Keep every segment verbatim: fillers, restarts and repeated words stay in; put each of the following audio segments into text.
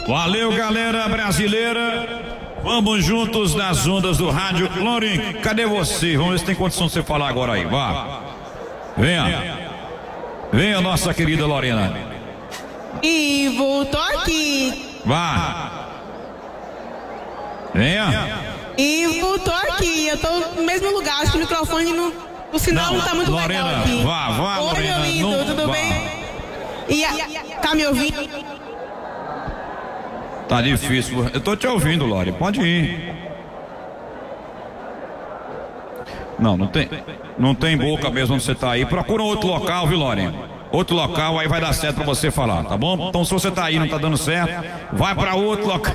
Valeu, galera brasileira. Vamos juntos nas ondas do rádio. Lorin, cadê você? Vamos ver se tem condição de você falar agora aí. Vá. Venha. Venha, nossa querida Lorena. Ivo, tô aqui. Vá. Venha. Ivo, tô aqui. Eu tô no mesmo lugar. Acho que o microfone não. O sinal não, não tá muito Lorena, legal aqui. Vá, vá, Oi, Lorena. meu lindo, não, tudo vá. bem? E a, tá me ouvindo? Tá difícil. Eu tô te ouvindo, Lore. Pode ir. Não, não tem. Não tem boca mesmo onde você tá aí. Procura um outro local, viu, Lore? Outro local, aí vai dar certo pra você falar, tá bom? Então se você tá aí e não tá dando certo, vai pra outro local.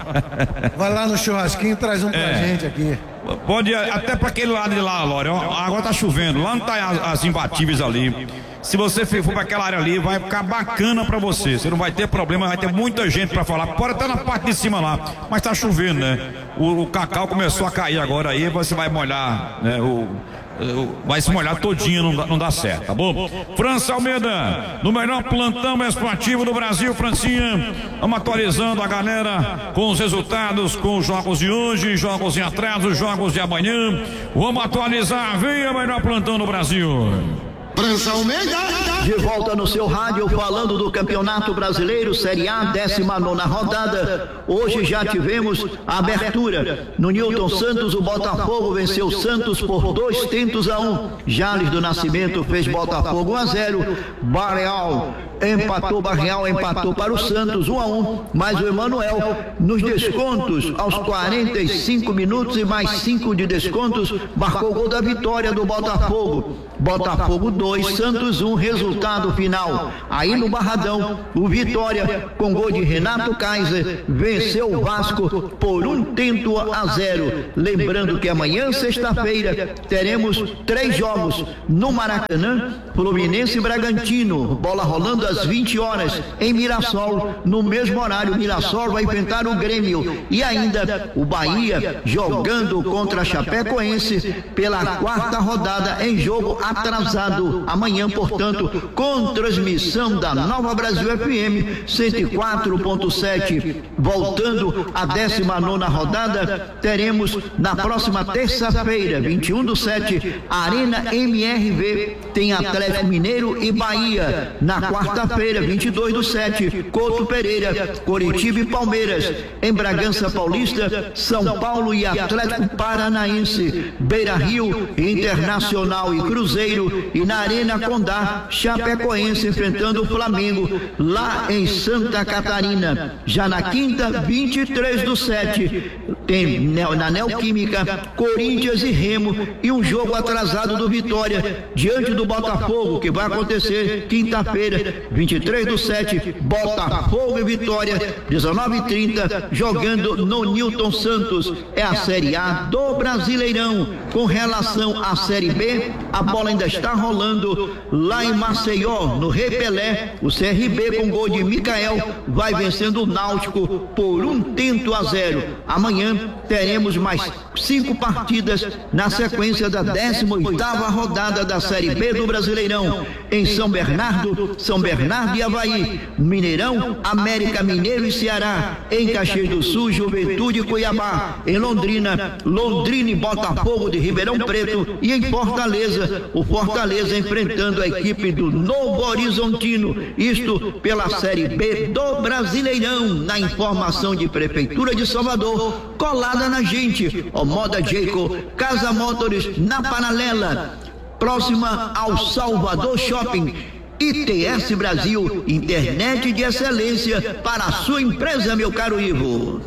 Vai lá no churrasquinho e traz um pra É. gente aqui. Pode ir até pra aquele lado de lá, Lore. Ó, agora tá chovendo. Lá não tá as, as imbatíveis ali. Se você for pra aquela área ali, vai ficar bacana pra você. Você não vai ter problema, vai ter muita gente pra falar. Pode estar na parte de cima lá, mas tá chovendo, né? O, o cacau começou a cair agora aí, você vai molhar, né? O, o, vai se molhar todinho, não dá, não dá certo, tá bom? França Almeida, no melhor plantão esportivo do Brasil, Francinha. Vamos atualizando a galera com os resultados, com os jogos de hoje, jogos em atraso, jogos de amanhã. Vamos atualizar, venha melhor plantão do Brasil. França Almeida. De volta no seu rádio, falando do Campeonato Brasileiro, Série A, décima nona rodada. Hoje já tivemos a abertura. No Newton Santos, o Botafogo venceu o Santos por dois tentos a um. Jales do Nascimento fez Botafogo um a zero. Barreal empatou, Barreal empatou para o Santos um a um. Mas o Emanuel, nos descontos, aos quarenta e cinco minutos e mais cinco de descontos, marcou o gol da vitória do Botafogo. Botafogo dois, Santos um, resultado final. Aí no Barradão, o Vitória, com gol de Renato Kaiser, venceu o Vasco por um tento a zero. Lembrando que amanhã, sexta-feira, teremos três jogos no Maracanã, Fluminense e Bragantino, bola rolando às vinte horas em Mirassol. No mesmo horário, Mirassol vai enfrentar o Grêmio. E ainda o Bahia jogando contra a Chapecoense pela quarta rodada em jogo atrasado. Amanhã, portanto, com transmissão da Nova Brasil F M cento e quatro ponto sete. Voltando à décima nona rodada, teremos na próxima terça-feira, vinte e um do sete, Arena M R V, tem Atlético Mineiro e Bahia. Na quarta-feira, vinte e dois do sete, Couto Pereira, Coritiba e Palmeiras. Em Bragança Paulista, São Paulo e Atlético Paranaense. Beira Rio, Internacional e Cruzeiro. E na Arena Condá, Chapecoense enfrentando o Flamengo, lá em Santa Catarina. Já na quinta, vinte e três do sete, tem na Neoquímica, Corinthians e Remo, e um jogo atrasado do Vitória, diante do Botafogo, que vai acontecer quinta-feira, vinte e três do sete, Botafogo e Vitória, dezenove e trinta, jogando no Newton Santos. É a Série A do Brasileirão. Com relação à Série B, a bola ainda está rolando lá em Maceió, no Rei Pelé. O C R B, com gol de Micael, vai vencendo o Náutico por um tento a zero. Amanhã teremos mais cinco partidas na sequência da décima oitava rodada da Série B do Brasileirão. Em São Bernardo, São Bernardo e Avaí, Mineirão, América Mineiro e Ceará. Em Caxias do Sul, Juventude e Cuiabá. Em Londrina, Londrina e Botafogo de Ribeirão Preto. E em Fortaleza, o Fortaleza enfrentando a equipe do Novo Horizontino. Isto pela Série B do Brasileirão. Na informação de Prefeitura de Salvador, colada na gente, o Moda Jayco, Casa Motors na Paralela, próxima ao Salvador Shopping. I T S Brasil, internet de excelência para a sua empresa, meu caro Ivo.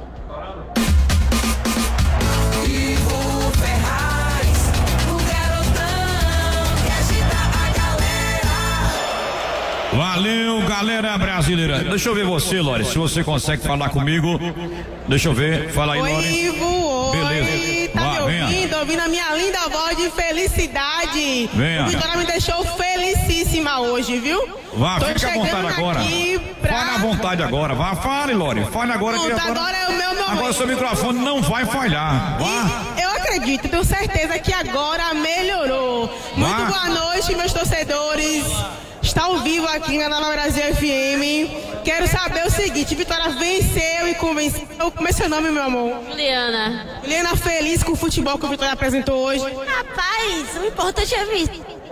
Valeu, galera brasileira. Deixa eu ver você, Lore, se você consegue falar comigo. Deixa eu ver, fala aí, Oi, Lore. Ivo, Beleza. oi, tá Vá, me ouvindo? venha. Ouvindo a minha linda voz de felicidade. Venha. O Vitória me deixou felicíssima hoje, viu? Vá, Tô fica à vontade agora. Pra... Fale à vontade agora. Vá, fale, Lore. Fale agora. Pronto, que agora, agora é o meu momento. agora seu microfone não vai falhar. Vá. E eu acredito, tenho certeza que agora melhorou. Muito Vá. boa noite, meus torcedores. Está ao vivo aqui na Nova Brasil F M. quero saber o seguinte, Vitória venceu e convenceu. Como é seu nome, meu amor? Juliana. Juliana, feliz com o futebol que o Vitória apresentou hoje? Rapaz, o importante é vir.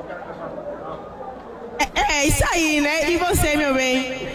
É, é isso aí, né? E você, meu bem?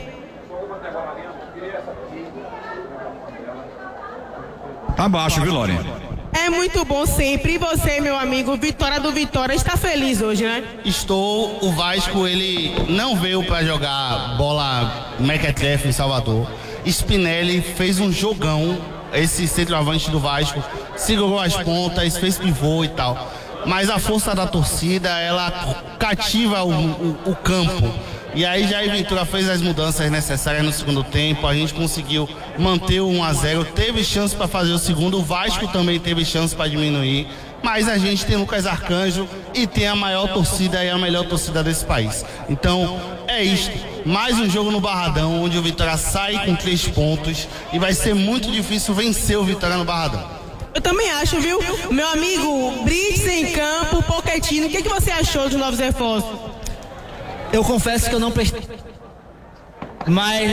Tá baixo, viu, Lore? É muito bom sempre. E você, meu amigo, Vitória do Vitória, está feliz hoje, né? Estou. O Vasco, ele não veio para jogar bola mequetrefe em Salvador. Spinelli fez um jogão, esse centroavante do Vasco, segurou as pontas, fez pivô e tal. Mas a força da torcida, ela cativa o, o, o campo. E aí Jair Ventura fez as mudanças necessárias no segundo tempo, a gente conseguiu manter o um a zero, teve chance para fazer o segundo, o Vasco também teve chance para diminuir, mas a gente tem Lucas Arcanjo e tem a maior torcida e a melhor torcida desse país. Então é isto, mais um jogo no Barradão, onde o Vitória sai com três pontos e vai ser muito difícil vencer o Vitória no Barradão. Eu também acho, viu? Meu amigo Brits em campo, Pochettino, o que, que você achou dos novos reforços? Eu confesso que eu não prestei. Mas.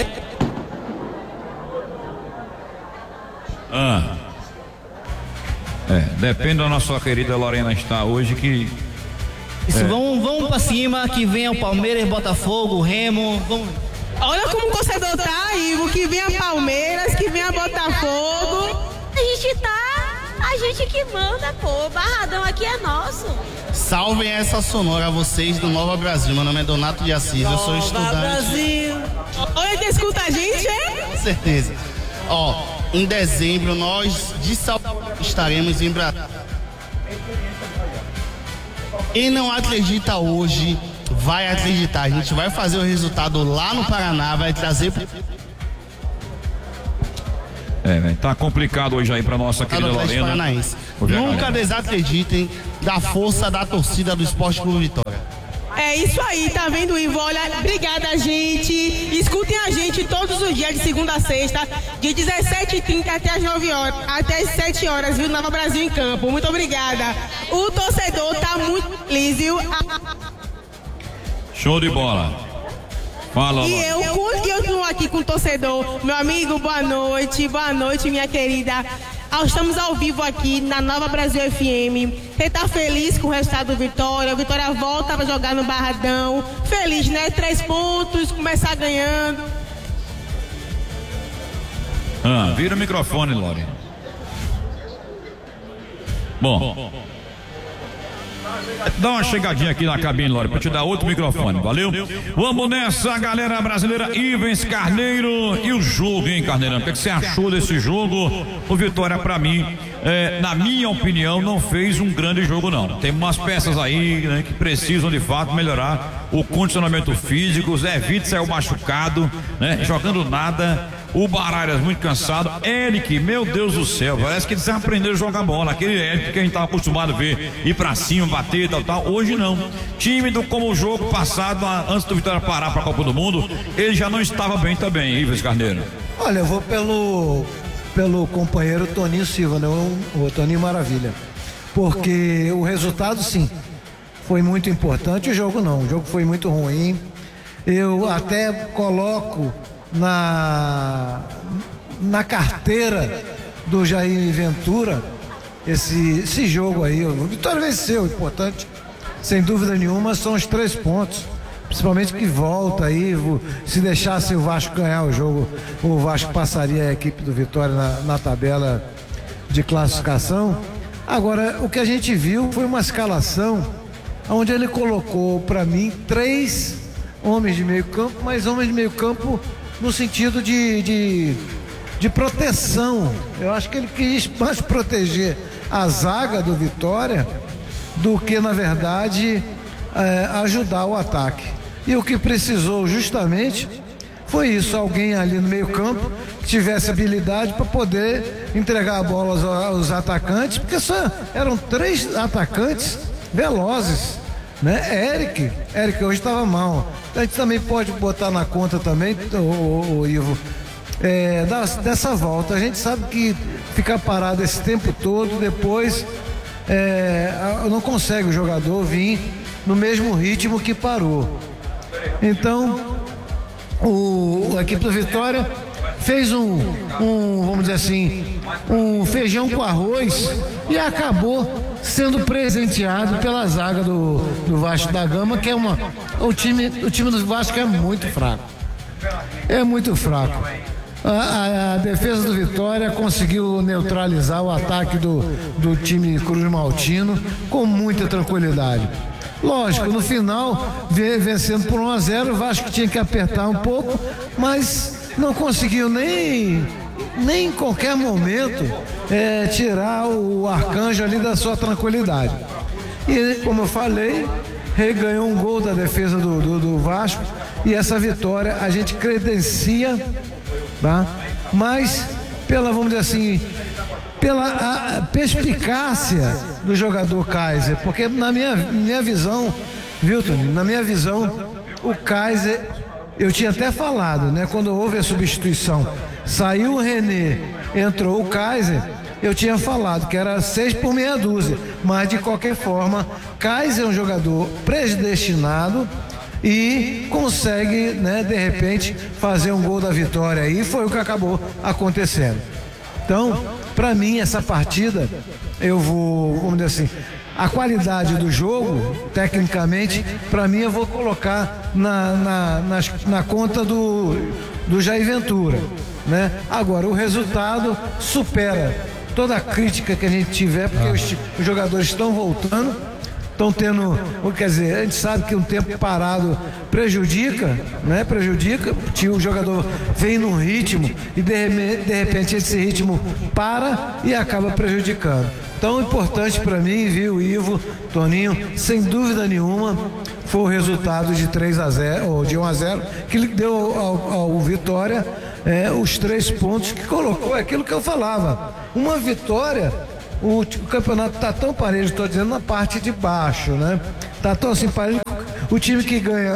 Ah. É, depende da nossa querida Lorena estar hoje que. Isso, é. vamos, vamos pra cima, que venha o Palmeiras, Botafogo, Remo. Vamos. Olha como o torcedor tá, Ivo, que venha Palmeiras, que venha Botafogo. A gente tá, a gente que manda, pô. O Barradão aqui é nosso. Salvem essa sonora, vocês do Nova Brasil. Meu nome é Donato de Assis, eu sou estudante. Brasil. Olha que escuta a gente, é? Com certeza. Ó, em dezembro nós de Salvador estaremos em Brasília. Quem não acredita hoje, vai acreditar. A gente vai fazer o resultado lá no Paraná, vai trazer... É, né? Tá complicado hoje aí pra nossa querida Lorena. Paranaense. Nunca desacreditem da força da torcida do Esporte Clube Vitória. É isso aí, tá vendo, Ivo? Olha, obrigada, gente. Escutem a gente todos os dias, de segunda a sexta, de dezessete e trinta até as nove horas, até as sete horas, viu? Nova Brasil em Campo. Muito obrigada. O torcedor tá muito feliz, viu? Show de bola. Fala, E eu, e eu estou aqui com o torcedor. Meu amigo, boa noite. Boa noite, minha querida. Estamos ao vivo aqui na Nova Brasil F M. Você tá feliz com o resultado do Vitória? O Vitória volta para jogar no Barradão. Feliz, né? Três pontos, começar ganhando. Ah, vira o microfone, Lore. Bom. Dá uma chegadinha aqui na cabine, Lore, pra te dar outro microfone, valeu? Vamos nessa, galera brasileira. Ivens Carneiro. E o jogo, hein, Carneirão? O que, é que você achou desse jogo? O Vitória, pra mim, é, na minha opinião, não fez um grande jogo, não. Tem umas peças aí, né, que precisam, de fato, melhorar o condicionamento físico. O Zé Vitor saiu machucado, né, jogando nada. O Baralhas muito cansado. Eric, meu Deus do céu, parece que eles aprenderam a jogar bola. Aquele Eric que a gente estava acostumado a ver, ir pra cima, bater, tal, tal. Hoje não. Tímido como o jogo passado, antes do Vitória parar pra Copa do Mundo, ele já não estava bem também, Ives Carneiro. Olha, eu vou pelo, pelo companheiro Toninho Silva, né? o, o Toninho Maravilha. Porque o resultado, sim, foi muito importante. O jogo não, o jogo foi muito ruim. Eu até coloco na, na carteira do Jair Ventura esse, esse jogo aí. O Vitória venceu, importante, sem dúvida nenhuma, são os três pontos, principalmente que volta aí. Se deixasse o Vasco ganhar o jogo, o Vasco passaria a equipe do Vitória na, na tabela de classificação. Agora, o que a gente viu foi uma escalação onde ele colocou, para mim, três homens de meio campo, mas homens de meio campo no sentido de, de, de proteção. Eu acho que ele quis mais proteger a zaga do Vitória do que, na verdade, é, ajudar o ataque. E o que precisou justamente foi isso, alguém ali no meio campo que tivesse habilidade para poder entregar a bola aos, aos atacantes, porque só eram três atacantes velozes, né? Eric, Eric hoje estava mal. A gente também pode botar na conta também, o, o, o Ivo, é, da, dessa volta. A gente sabe que ficar parado esse tempo todo, depois é, não consegue o jogador vir no mesmo ritmo que parou. Então, o, a equipe do Vitória fez um, um, vamos dizer assim, um feijão com arroz e acabou sendo presenteado pela zaga do, do Vasco da Gama, que é uma, o time, o time do Vasco é muito fraco, é muito fraco. A, a, a defesa do Vitória conseguiu neutralizar o ataque do, do time Cruz Maltino com muita tranquilidade. Lógico, no final, vencendo por um a zero, o Vasco tinha que apertar um pouco, mas não conseguiu nem, nem em qualquer momento é, tirar o Arcanjo ali da sua tranquilidade. E, como eu falei, reganhou um gol da defesa do, do, do Vasco, e essa vitória a gente credencia, tá? Mas pela, vamos dizer assim, pela a perspicácia do jogador Kaiser, porque na minha, minha visão, viu, Tony? Na minha visão, o Kaiser, eu tinha até falado, né? Quando houve a substituição, saiu o René, entrou o Kaiser, eu tinha falado que era seis por meia dúzia, mas de qualquer forma, Kaiser é um jogador predestinado e consegue, né, de repente, fazer um gol da vitória aí, foi o que acabou acontecendo. Então, para mim, essa partida, eu vou, vamos dizer assim, a qualidade do jogo, tecnicamente, para mim eu vou colocar na, na, na, na conta do, do Jair Ventura, né? Agora, o resultado supera toda a crítica que a gente tiver, porque os, os jogadores estão voltando, estão tendo, quer dizer, a gente sabe que um tempo parado prejudica, né? Prejudica, o jogador vem num ritmo e de, de repente esse ritmo para e acaba prejudicando. Tão importante para mim, viu, Ivo, Toninho, sem dúvida nenhuma, foi o resultado de três a zero, ou de um a zero, que deu ao, ao Vitória é, os três pontos que colocou, é aquilo que eu falava, uma vitória. O, o campeonato está tão parejo, estou dizendo, na parte de baixo, né? Está tão assim parejo. O time que ganha,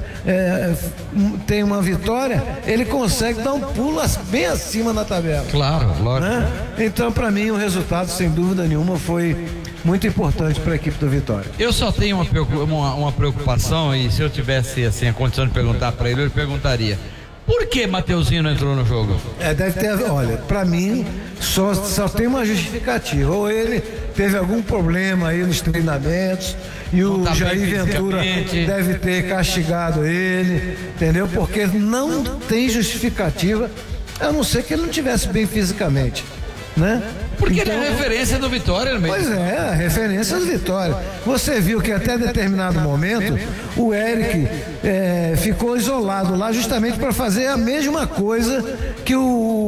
é, tem uma vitória, ele consegue dar um pulo bem acima na tabela. Claro, lógico. Né? Então, para mim, o resultado, sem dúvida nenhuma, foi muito importante para a equipe do Vitória. Eu só tenho uma, uma, uma preocupação, e se eu tivesse assim, a condição de perguntar para ele, eu perguntaria: por que Mateuzinho não entrou no jogo? É, deve ter, olha, pra mim só, só tem uma justificativa. Ou ele teve algum problema aí nos treinamentos e o tá Jair Ventura deve ter castigado ele, entendeu? Porque não tem justificativa, a não ser que ele não estivesse bem fisicamente, né? Porque então, ele é referência do Vitória no meio. Pois é, a referência do Vitória. Você viu que até determinado momento o Eric é, ficou isolado lá justamente para fazer a mesma coisa que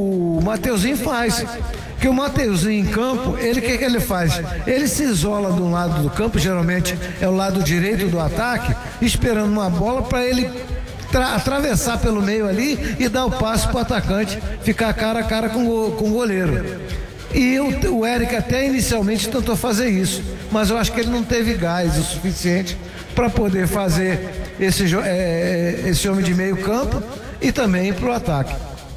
o Mateuzinho faz. Que o Mateuzinho em campo, ele o que, que ele faz? Ele se isola de um lado do campo, geralmente é o lado direito do ataque, esperando uma bola para ele atravessar pelo meio ali e dar o passe para o atacante ficar cara a cara com o, com o goleiro. E o, o Eric até inicialmente tentou fazer isso, mas eu acho que ele não teve gás o suficiente para poder fazer esse, é, esse homem de meio campo e também para o ataque.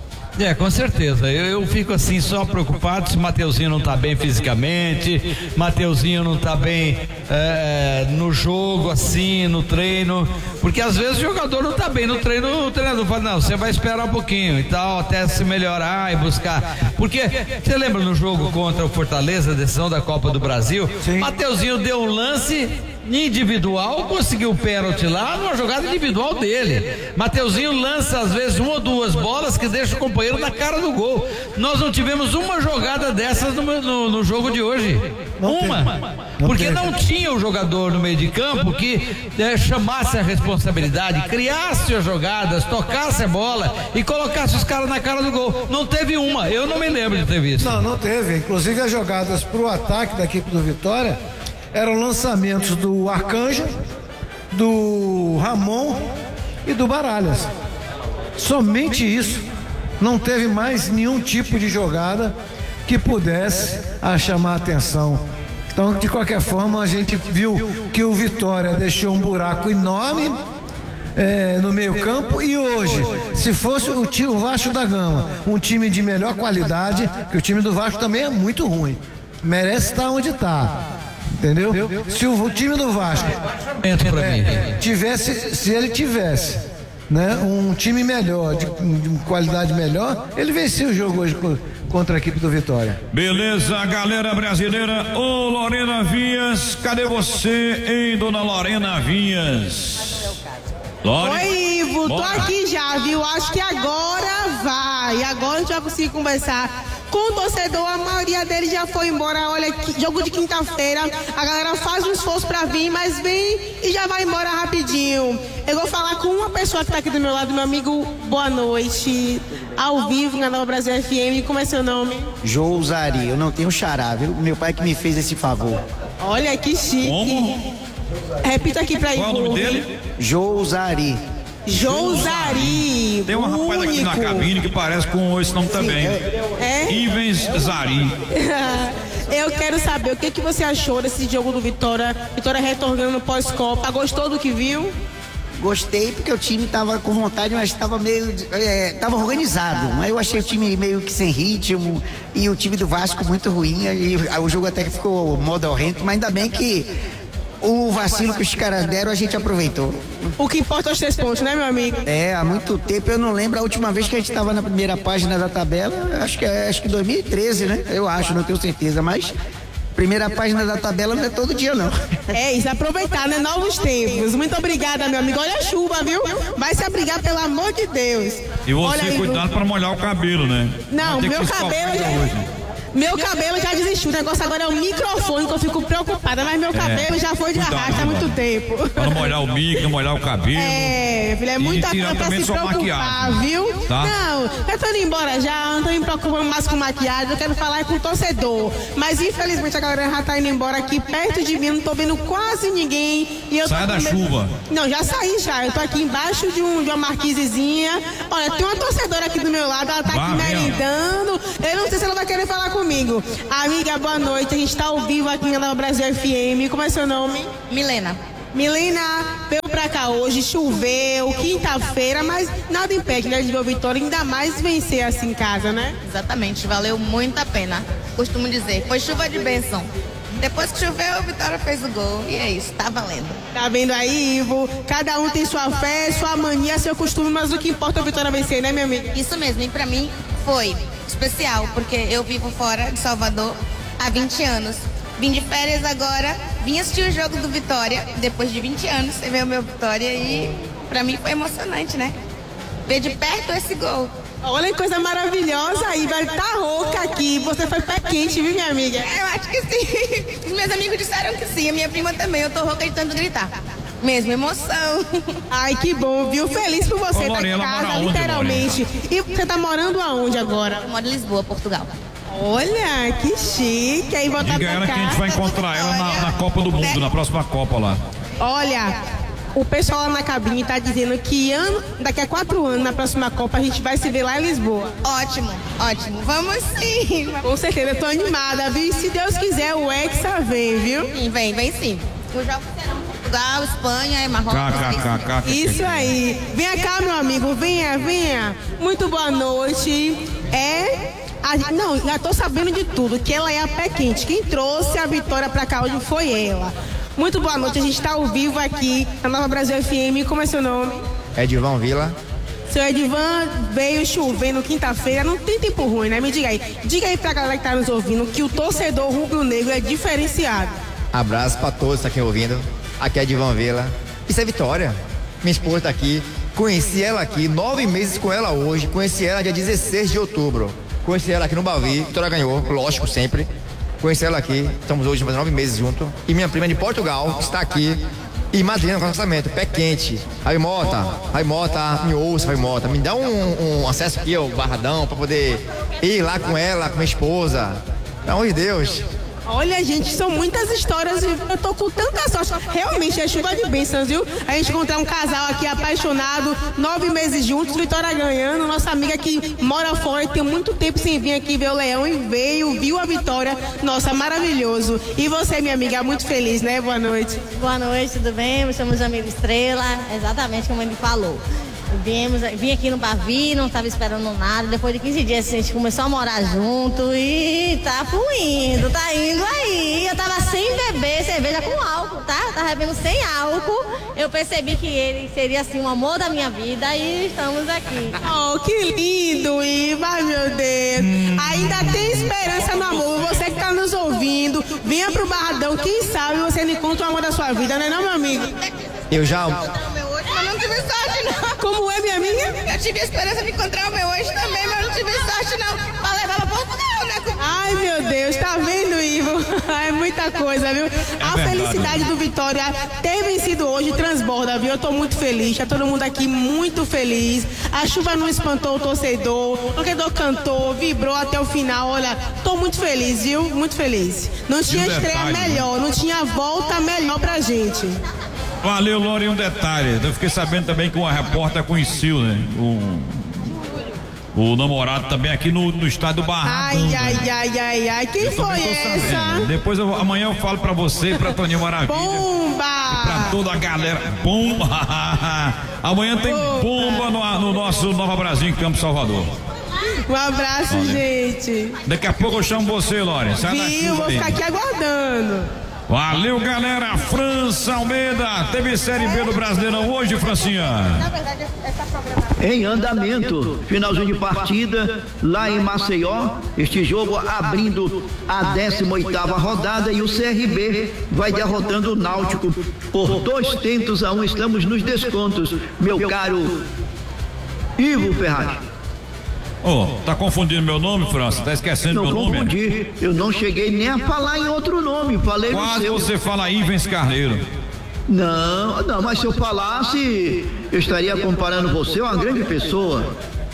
É, com certeza. Eu, eu fico assim só preocupado se Mateuzinho não tá bem fisicamente, Mateuzinho não tá bem é, no jogo, assim, no treino, porque às vezes o jogador não tá bem no treino, o treinador fala: não, você vai esperar um pouquinho e tal, até se melhorar e buscar. Porque você lembra no jogo contra o Fortaleza, decisão da Copa do Brasil? Sim. Mateuzinho deu um lance individual, conseguiu o pênalti lá numa jogada individual dele. Mateuzinho lança às vezes uma ou duas bolas que deixa o companheiro na cara do gol. Nós não tivemos uma jogada dessas no, no, no jogo de hoje. Não uma. Não porque teve. Não tinha o jogador no meio de campo que é, chamasse a responsabilidade, criasse as jogadas, tocasse a bola e colocasse os caras na cara do gol. Não teve uma. Eu não me lembro de ter visto. Não, não teve. Inclusive as jogadas para o ataque da equipe do Vitória eram lançamentos do Arcanjo, do Ramon e do Baralhas. Somente isso. Não teve mais nenhum tipo de jogada que pudesse a chamar a atenção. Então, de qualquer forma, a gente viu que o Vitória deixou um buraco enorme é, no meio campo. E hoje, se fosse o, time, o Vasco da Gama, um time de melhor qualidade, que o time do Vasco também é muito ruim, merece estar onde está. Entendeu? Se o, o time do Vasco é, tivesse, se ele tivesse né, um time melhor, de, de qualidade melhor, ele venceu o jogo hoje contra a equipe do Vitória. Beleza, galera brasileira. Ô Lorena Vinhas, cadê você, hein, dona Lorena Vinhas? Lore? Oi, Ivo, tô aqui já, viu? Acho que agora vai. Agora a gente vai conseguir conversar com o torcedor. A maioria deles já foi embora. Olha, jogo de quinta-feira, a galera faz um esforço pra vir, mas vem e já vai embora rapidinho. Eu vou falar com uma pessoa que tá aqui do meu lado, meu amigo. Boa noite, ao vivo na Nova Brasil F M. Como é seu nome? Jousari, eu não tenho xará, viu? Meu pai que me fez esse favor. Olha que chique. Como? Repita aqui pra ele. Qual é o nome dele? Jousari. Jousari. Tem uma rapaz aqui na cabine que parece com esse nome Sim, também. É? Ivens Zari. Eu quero saber o que, que você achou desse jogo do Vitória. Vitória retornando pós-Copa. Gostou do que viu? Gostei porque o time tava com vontade, mas tava meio. É, tava organizado. Mas eu achei o time meio que sem ritmo e o time do Vasco muito ruim. E o jogo até que ficou modorrento, mas ainda bem que o vacilo que os caras deram, a gente aproveitou. O que importa é os três pontos, né, meu amigo? É, há muito tempo, eu não lembro a última vez que a gente estava na primeira página da tabela, acho que é acho que dois mil e treze, né? Eu acho, não tenho certeza, mas primeira página da tabela não é todo dia, não. É isso, aproveitar, né? Novos tempos. Muito obrigada, meu amigo. Olha a chuva, viu? Vai se abrigar, pelo amor de Deus. E você, Olha, cuidado para molhar o cabelo, né? Não, meu cabelo já... Meu cabelo já desistiu, o negócio agora é o microfone que eu fico preocupada, mas meu cabelo é, já foi de arrasto há muito tempo. Pra não molhar o mic, não molhar o cabelo. É, filho, é muita coisa pra se preocupar, maquiagem, viu? Tá? Não, eu tô indo embora já, não tô me preocupando mais com maquiagem, eu quero falar com o torcedor. Mas infelizmente a galera já tá indo embora aqui perto de mim, não tô vendo quase ninguém. E eu Sai da chuva. Não, já saí já, eu tô aqui embaixo de, um, de uma marquisezinha. Olha, tem uma torcedora aqui do meu lado, ela tá Vai, aqui merendando. Eu não sei se ela vai querer falar comigo. Comigo. Amiga, boa noite. A gente está ao vivo aqui na Nova Brasil F M. Como é seu nome? Milena. Milena, veio pra cá hoje, choveu, quinta-feira, mas nada impede, né, de ver o Vitória, ainda mais vencer assim em casa, né? Exatamente, valeu muito a pena. Costumo dizer, foi chuva de bênção. Depois que choveu, a Vitória fez o gol. E é isso, tá valendo. Tá vendo aí, Ivo? Cada um tem sua fé, sua mania, seu costume, mas o que importa é a Vitória vencer, né, minha amiga? Isso mesmo, e pra mim foi especial, porque eu vivo fora de Salvador há vinte anos. Vim de férias agora, vim assistir o jogo do Vitória, depois de vinte anos, você vê o meu Vitória e pra mim foi emocionante, né? Ver de perto esse gol. Olha que coisa maravilhosa aí, vai estar rouca aqui. Você foi pé quente, viu, minha amiga? Eu acho que sim. Os meus amigos disseram que sim, a minha prima também. Eu tô rouca de tanto gritar. Mesmo emoção. Ai, que bom, viu? Feliz por você. Ô, Lorena, tá em casa, literalmente. Onde, e você tá morando aonde agora? Eu moro em Lisboa, Portugal. Olha, que chique. Aí voltar Diga pra ela casa. que a gente vai encontrar ela na, na Copa do Mundo, na próxima Copa lá. Olha, o pessoal lá na cabine tá dizendo que ano, daqui a quatro anos, na próxima Copa, a gente vai se ver lá em Lisboa. Ótimo, ótimo. Vamos sim. Com certeza, eu tô animada, viu? E se Deus quiser, o Hexa vem, viu? Sim, vem, vem sim. Os jogos serão Portugal, Espanha e Marrocos. Cá, cá, cá, cá, Isso aí. Venha cá, meu amigo. Venha, venha. Muito boa noite. É... A, não, já tô sabendo de tudo, que ela é a pé quente. Quem trouxe a vitória pra cá hoje foi ela. Muito boa noite, a gente tá ao vivo aqui na Nova Brasil F M. Como é seu nome? Edivan Vila. Seu Edivan veio chovendo quinta-feira, não tem tempo ruim, né? Me diga aí. Diga aí pra galera que tá nos ouvindo que o torcedor rubro-negro é diferenciado. Abraço pra todos que tá aqui ouvindo. Aqui é Edivan Vila. Isso é Vitória. Minha esposa tá aqui. Conheci ela aqui, nove meses com ela hoje. Conheci ela dia dezesseis de outubro. Conheci ela aqui no Bavi, Vitória ganhou, lógico, sempre. Conheci ela aqui, estamos hoje fazendo nove meses juntos. E minha prima de Portugal está aqui. E madrinha no lançamento, pé quente. Aí Mota, aí Mota, me ouça, aí Mota, me dá um, um acesso aqui ao Barradão para poder ir lá com ela, com minha esposa. Pelo amor de Deus. Olha, gente, são muitas histórias. Eu tô com tanta sorte. Realmente é chuva de bênçãos, viu? A gente encontrar um casal aqui apaixonado, nove meses juntos, Vitória ganhando. Nossa amiga que mora fora e tem muito tempo sem vir aqui ver o Leão e veio, viu a vitória. Nossa, maravilhoso. E você, minha amiga, muito feliz, né? Boa noite. Boa noite, tudo bem? Me chamo Jamila Estrela, exatamente como ele falou. Viemos, vim aqui no Bavi, não estava esperando nada. Depois de quinze dias a gente começou a morar junto e tá fluindo, tá indo aí. Eu tava sem beber cerveja com álcool, tá? Eu tava bebendo sem álcool. Eu percebi que ele seria assim o amor da minha vida e estamos aqui. Oh, que lindo, Ivo, ai meu Deus. Hum. Ainda tem esperança no amor. Você que tá nos ouvindo, venha pro Barradão, quem sabe você não encontra o amor da sua vida, não é não, meu amigo? Eu já... Mas não tive sorte, não. Como é, minha amiga? Eu tive a esperança de encontrar o meu hoje também, mas não tive sorte, não. Pra levar pra Portugal, né? Ai, meu Deus, tá vendo, Ivo? É muita coisa, viu? É a verdade, felicidade do Vitória ter vencido hoje transborda, viu? Eu tô muito feliz, tá todo mundo aqui muito feliz. A chuva não espantou o torcedor, o torcedor cantou, vibrou até o final. Olha, tô muito feliz, viu? Muito feliz. Não tinha estreia melhor, não tinha volta melhor pra gente. Valeu, Lore, um detalhe. Eu fiquei sabendo também que uma repórter conheceu, né? O, o namorado também aqui no, no estádio do Barradão. Ai, ai, ai, ai, ai. Quem eu foi essa? Sabendo. Depois eu, amanhã eu falo pra você e pra Toninho Maravilha. Bomba! E pra toda a galera. Bomba! Amanhã tem bomba no, no nosso Nova Brasil em Campo Salvador. Um abraço, Olha. gente. Daqui a pouco eu chamo você, Lore. Viu, vou ficar aqui aguardando. Valeu, galera. França Almeida, teve Série B do Brasileirão hoje, Francinha. Na verdade, essa programação... Em andamento, finalzinho de partida, lá em Maceió, este jogo abrindo a décima oitava rodada e o C R B vai derrotando o Náutico por dois tentos a um. Estamos nos descontos, meu caro Ivo Ferraz. Oh, tá confundindo meu nome, França? Tá esquecendo não meu nome? Não confundi, eu não cheguei nem a falar em outro nome, falei Quase no seu. Você fala Ivens Carneiro. Não, não, mas se eu falasse, eu estaria comparando você a uma grande pessoa.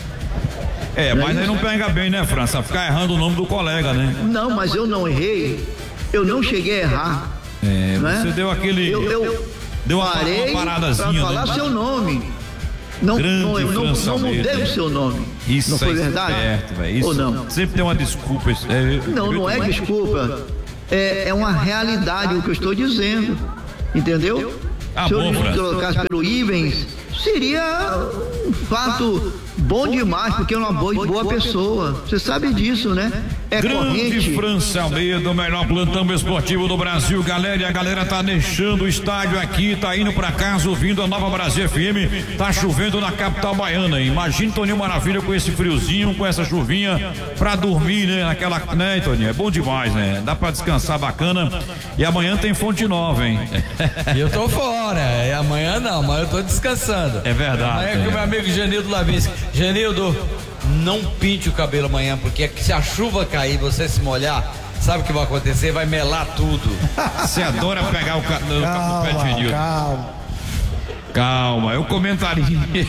É, mas é aí não pega bem, né, França? Ficar errando o nome do colega, né? Não, mas eu não errei, eu não cheguei a errar. É, né? Você deu aquele... Eu, eu deu uma, parei uma paradazinha, pra falar né? seu nome. Não, não, eu não, não mudei o seu nome. Isso não foi é verdade? Certo, isso ou não? Sempre tem uma desculpa. É, não, não é desculpa. É, é uma realidade o que eu estou dizendo. Entendeu? Ah, Se eu bom, me trocasse pelo Ivens, seria um fato bom demais, porque é uma boa, boa pessoa. Você sabe disso, né? É Grande corrente. França Almeida, o melhor plantão esportivo do Brasil, galera. E a galera tá deixando o estádio aqui, tá indo pra casa ouvindo a Nova Brasil F M. Tá chovendo na capital baiana. Imagina Toninho Maravilha com esse friozinho, com essa chuvinha, pra dormir, né? Naquela, né, Toninho? É bom demais, né? Dá pra descansar bacana. E amanhã tem Fonte Nova, hein? Eu tô fora. E amanhã não, amanhã eu tô descansando. É verdade. Amanhã é com o meu amigo Genildo Lavinski. Genildo, não pinte o cabelo amanhã, porque se a chuva cair e você se molhar, sabe o que vai acontecer? Vai melar tudo. Você adora pegar o cabelo no pé de Genildo. Calma. Calma, eu comentaria.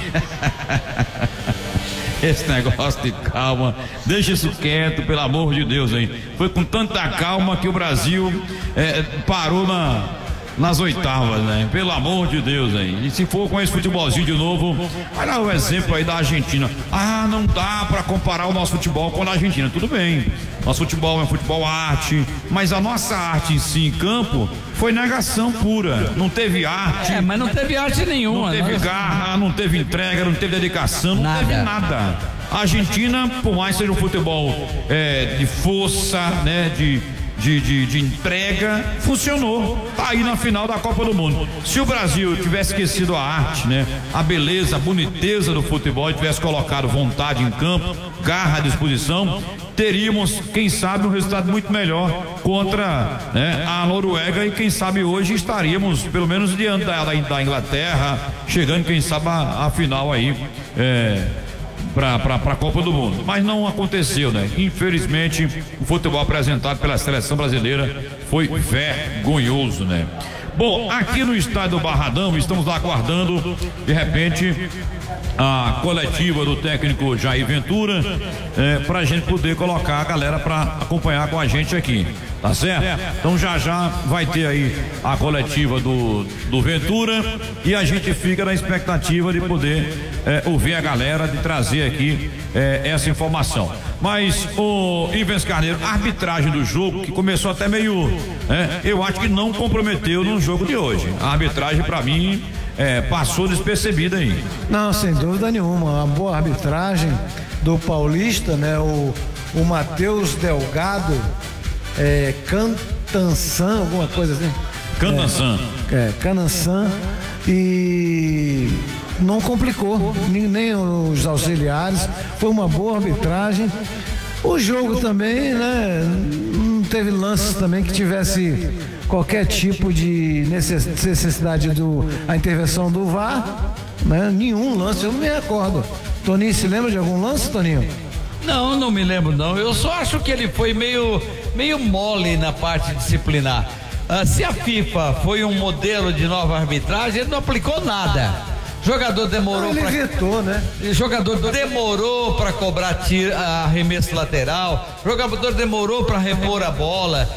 Esse negócio de calma, deixa isso quieto, pelo amor de Deus, hein? Foi com tanta calma que o Brasil é, parou na... nas oitavas, né? Pelo amor de Deus, hein? E se for com esse futebolzinho de novo, olha o exemplo aí da Argentina. Ah, não dá pra comparar o nosso futebol com a da Argentina. Tudo bem, nosso futebol é futebol arte, mas a nossa arte em si, em campo, foi negação pura. Não teve arte. É, mas não teve arte nenhuma. Não teve né? garra, não teve entrega, não teve dedicação, não nada. teve nada. A Argentina, por mais seja um futebol é, de força, né? De De, de, de entrega, funcionou, tá aí na final da Copa do Mundo. Se o Brasil tivesse esquecido a arte, né, a beleza, a boniteza do futebol, e tivesse colocado vontade em campo, garra à disposição, teríamos, quem sabe, um resultado muito melhor contra, né, a Noruega, e quem sabe hoje estaríamos pelo menos diante da, da Inglaterra, chegando, quem sabe, a, a final aí, é, para a Copa do Mundo, mas não aconteceu, né? Infelizmente, o futebol apresentado pela seleção brasileira foi vergonhoso, né? Bom, aqui no estádio do Barradão, estamos lá aguardando, de repente, a coletiva do técnico Jair Ventura, é, para a gente poder colocar a galera para acompanhar com a gente aqui. Tá certo? Então já já vai ter aí a coletiva do, do Ventura e a gente fica na expectativa de poder é, ouvir a galera, de trazer aqui é, essa informação. Mas o Ivens Carneiro, a arbitragem do jogo, que começou até meio, é, eu acho que não comprometeu no jogo de hoje. A arbitragem, para mim, é, passou despercebida aí. Não, sem dúvida nenhuma. Uma boa arbitragem do Paulista, né? O, o Matheus Delgado, é, Cantançan, alguma coisa assim. Cantançan. É, é Cantançan. E não complicou, nem, nem os auxiliares. Foi uma boa arbitragem. O jogo também, né? Não teve lances também que tivesse qualquer tipo de necessidade do a intervenção do V A R, né? Nenhum lance, eu não me recordo. Toninho, se lembra de algum lance, Toninho? Não, não me lembro não. Eu só acho que ele foi meio, meio mole na parte disciplinar. Ah, se a FIFA foi um modelo de nova arbitragem, ele não aplicou nada. Jogador demorou para. Ele vetou, né? Jogador demorou para cobrar tiro, arremesso lateral. Jogador demorou para repor a bola.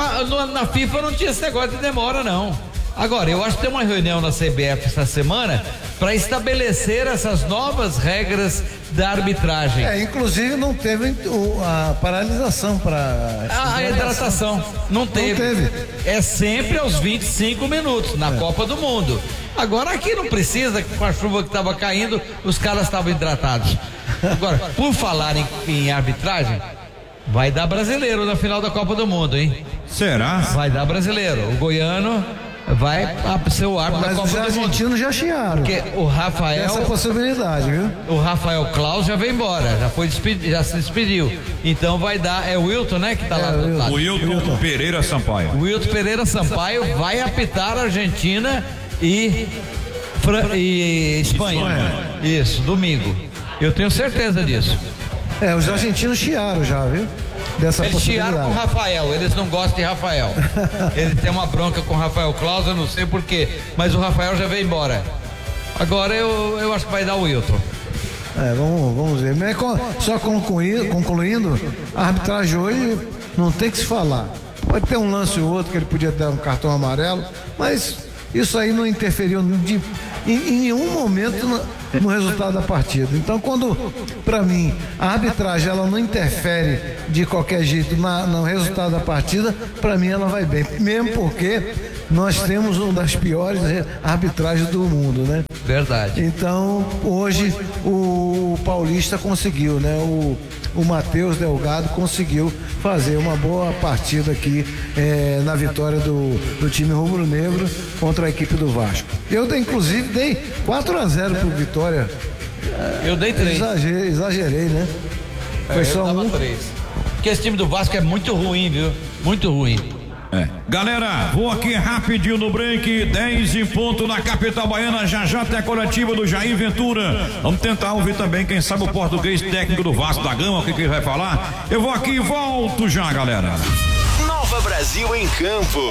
Na FIFA não tinha esse negócio de demora, não. Agora, eu acho que tem uma reunião na C B F essa semana para estabelecer essas novas regras da arbitragem. É, inclusive não teve a paralisação para a hidratação. Não teve. Não teve. É sempre aos vinte e cinco minutos na é. Copa do Mundo. Agora aqui não precisa, com a chuva que estava caindo, os caras estavam hidratados. Agora, por falar em, em arbitragem, vai dar brasileiro na final da Copa do Mundo, hein? Será? Vai dar brasileiro. O goiano vai ser o árbitro da Copa do Mundo. Os argentinos já chiaram. Porque o Rafael. Essa possibilidade, viu? O Rafael Klaus já veio embora, já foi despedi, já se despediu. Então vai dar, é o Wilton, né? Que tá é, lá do lado. O Wilton, Wilton Pereira Sampaio. O Wilton Pereira Sampaio vai apitar a Argentina e, Fran... e Espanha. Espanha. Isso, domingo. Eu tenho certeza disso. É, os argentinos chiaram já, viu? Dessa eles chiaram com o Rafael, eles não gostam de Rafael. Ele tem uma bronca com o Rafael Klaus, eu não sei porquê, mas o Rafael já veio embora. Agora eu, eu acho que vai dar o Wilton. É, vamos, vamos ver. Mas só concluindo, concluindo, a arbitragem hoje não tem que se falar. Pode ter um lance ou outro que ele podia dar um cartão amarelo, mas isso aí não interferiu de, em, em nenhum momento no, no resultado da partida. Então, quando, para mim, a arbitragem ela não interfere de qualquer jeito na, no resultado da partida, para mim ela vai bem. Mesmo porque nós temos uma das piores arbitragens do mundo, né? Verdade. Então, hoje o Paulista conseguiu, né? O, o Matheus Delgado conseguiu fazer uma boa partida aqui é, na vitória do, do time rubro-negro contra a equipe do Vasco. Eu, inclusive, dei quatro a zero pro Vitória. Eu dei três. Exagerei, exagerei, né? Foi é, só eu um. três. Porque esse time do Vasco é muito ruim, viu? Muito ruim. É. Galera, vou aqui rapidinho no break, dez em ponto na capital baiana, já já tem a coletiva do Jair Ventura. Vamos tentar ouvir também, quem sabe, o português técnico do Vasco da Gama, o que, que ele vai falar. Eu vou aqui e volto já, galera. Nova Brasil em campo.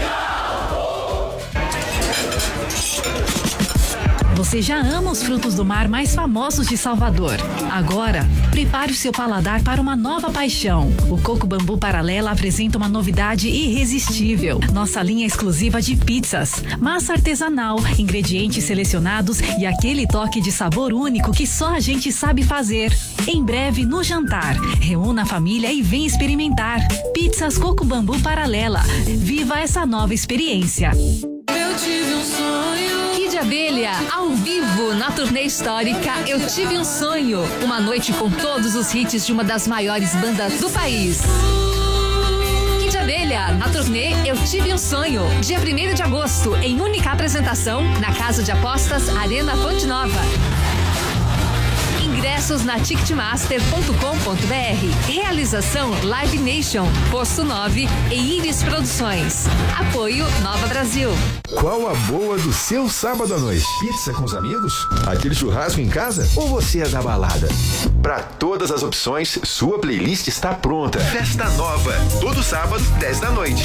Você já ama os frutos do mar mais famosos de Salvador. Agora, prepare o seu paladar para uma nova paixão. O Coco Bambu Paralela apresenta uma novidade irresistível. Nossa linha exclusiva de pizzas. Massa artesanal, ingredientes selecionados e aquele toque de sabor único que só a gente sabe fazer. Em breve no jantar. Reúna a família e vem experimentar. Pizzas Coco Bambu Paralela. Viva essa nova experiência. Eu tive um sonho. Kid Abelha, ao vivo na turnê histórica Eu Tive um Sonho. Uma noite com todos os hits de uma das maiores bandas do país. Kid Abelha, na turnê Eu Tive um Sonho. Dia primeiro de agosto, em única apresentação, na Casa de Apostas Arena Fonte Nova. Ingressos na ticketmaster ponto com ponto br. Realização Live Nation, Posto nove e Iris Produções. Apoio Nova Brasil. Qual a boa do seu sábado à noite? Pizza com os amigos? Aquele churrasco em casa? Ou você é da balada? Para todas as opções, sua playlist está pronta. Festa Nova, todo sábado, dez da noite.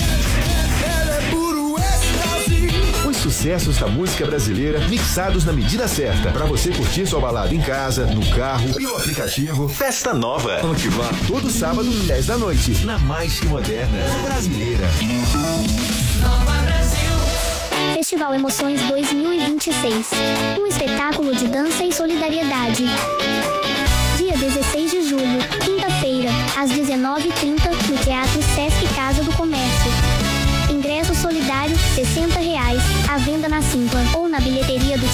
Os sucessos da música brasileira mixados na medida certa para você curtir sua balada em casa, no carro, pelo aplicativo. Festa Nova. Vamos que vá. Todo sábado, dez da noite, na mais que moderna brasileira. Nova Brasil. Festival Emoções dois mil e vinte e seis. Um espetáculo de dança e solidariedade. Dia dezesseis de julho, quinta-feira, às dezenove e trinta, no Teatro Sesc Casa do Comércio. Ingresso solidário, sessenta reais, à venda na Simpla ou na bilheteria do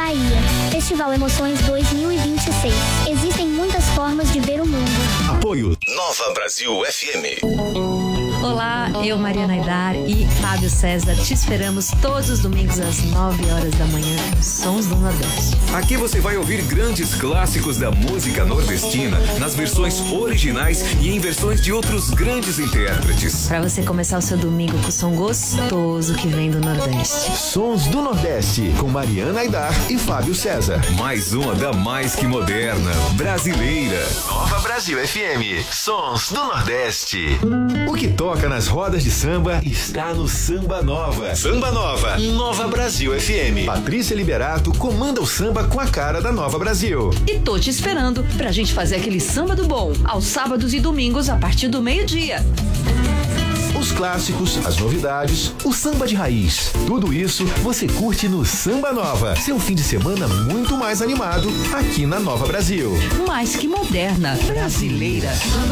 Bahia. Festival Emoções dois mil e vinte e seis. Existem muitas formas de ver o mundo. Apoio Nova Brasil F M. Olá, eu, Mariana Aidar e Fábio César te esperamos todos os domingos às nove horas da manhã, Sons do Nordeste. Aqui você vai ouvir grandes clássicos da música nordestina nas versões originais e em versões de outros grandes intérpretes. Para você começar o seu domingo com o som gostoso que vem do Nordeste. Sons do Nordeste, com Mariana Aidar e Fábio César. Mais uma da mais que moderna, brasileira. Nova Brasil F M, Sons do Nordeste. O que toca nas rodas de samba está no Samba Nova. Samba Nova, Nova Brasil F M. Patrícia Liberato comanda o samba com a cara da Nova Brasil. E tô te esperando pra gente fazer aquele samba do bom, aos sábados e domingos a partir do meio-dia. Os clássicos, as novidades, o samba de raiz. Tudo isso você curte no Samba Nova. Seu fim de semana muito mais animado aqui na Nova Brasil. Mais que moderna, brasileira.